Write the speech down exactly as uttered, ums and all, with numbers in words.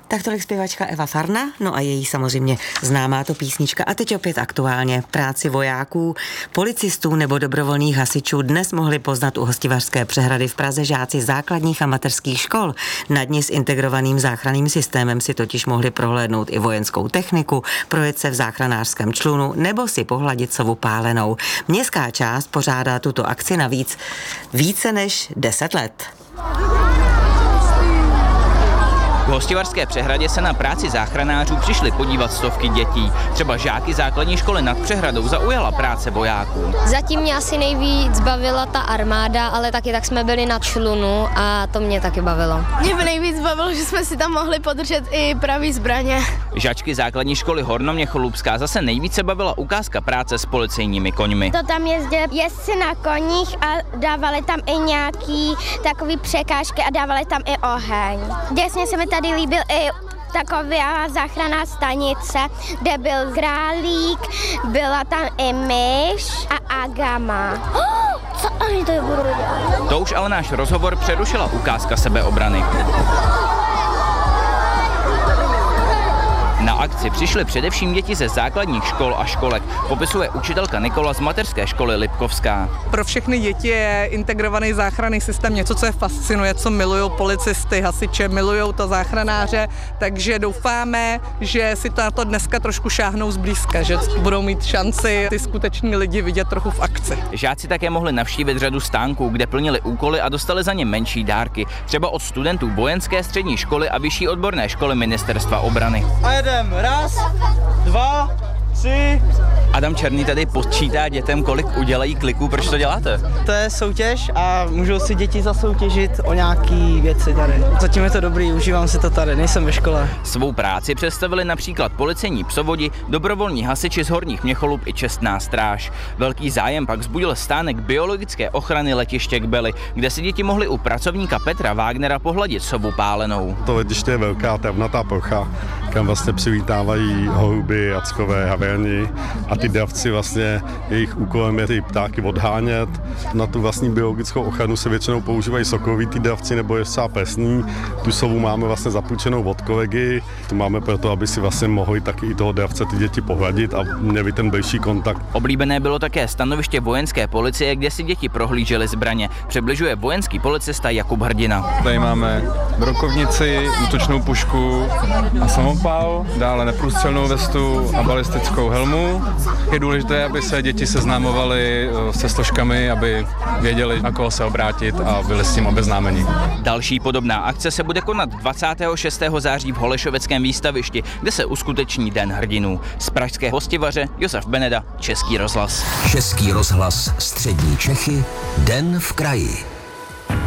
Tak tolik zpěvačka Eva Farna, no a její samozřejmě známá to písnička. A teď opět aktuálně. Práci vojáků, policistů nebo dobrovolných hasičů dnes mohli poznat u Hostivařské přehrady v Praze žáci základních a mateřských škol. Na dni s integrovaným záchranným systémem si totiž mohli prohlédnout i vojenskou techniku, projet se v záchranářském člunu nebo si pohladit sovu pálenou. Městská část pořádá tuto akci navíc více než deset let. V Hostivařské přehradě se na práci záchranářů přišli podívat stovky dětí. Třeba žáky základní školy nad Přehradou zaujala práce vojáků. Zatím mě asi nejvíc bavila ta armáda, ale taky tak jsme byli na člunu a to mě taky bavilo. Mě by nejvíc bavilo, že jsme si tam mohli podržet i pravý zbraně. Žačky základní školy Hornoměcholupská zase nejvíce bavila ukázka práce s policejními koňmi. To tam jezdili jezdci na koních a dávali tam i nějaký takový překážky a dávali tam i oheň. Děsně se mi tady líbil i taková záchranná stanice, kde byl králík, byla tam i myš a agama. Oh, co oni to budou dělat? To už ale náš rozhovor přerušila ukázka sebeobrany. Na akci přišly především děti ze základních škol a školek, popisuje učitelka Nikola z mateřské školy Lipkovská. Pro všechny děti je integrovaný záchranný systém něco, co je fascinuje, co milují policisty, hasiče, milují to záchranáře, takže doufáme, že si to na to dneska trošku šáhnou zblízka, že budou mít šanci ty skuteční lidi vidět trochu v akci. Žáci také mohli navštívit řadu stánků, kde plnili úkoly a dostali za ně menší dárky, třeba od studentů vojenské střední školy a vyšší odborné školy Ministerstva obrany. A jedem, raz, dva, tři. Adam Černý tady počítá dětem, kolik udělají kliků, proč to děláte? To je soutěž a můžou si děti zasoutěžit o nějaký věci tady. Zatím je to dobrý, užívám si to tady, nejsem ve škole. Svou práci představili například policejní psovodi, dobrovolní hasiči z Horních Měcholup i čestná stráž. Velký zájem pak vzbudil stánek biologické ochrany letiště Kbely, kde si děti mohly u pracovníka Petra Wagnera pohladit sovu pálenou. To letiště je velká travnatá plocha, kam vlastně přivítávají holuby, jackové, havrani a ty dravci vlastně, jejich úkolem je ty ptáky odhánět. Na tu vlastní biologickou ochranu se většinou používají sokolovitý dravci nebo je třeba pesní. Tu sovu máme vlastně zapůjčenou od kolegy. Tu máme proto, aby si vlastně mohli taky i toho dravce ty děti pohladit a měli ten blížší kontakt. Oblíbené bylo také stanoviště vojenské policie, kde si děti prohlížely zbraně. Přibližuje vojenský policista Jakub Hrdina. Tady máme brokovnici, útočnou pušku a samopal, dále neprůstřelnou vestu a balistickou helmu. Je důležité, aby se děti seznámovaly se složkami, aby věděli, na koho se obrátit a byli s tím obeznámeni. Další podobná akce se bude konat dvacátého šestého září v Holešoveckém výstavišti, kde se uskuteční Den hrdinů. Z pražské Hostivaře Josef Beneda, Český rozhlas. Český rozhlas Střední Čechy, Den v kraji.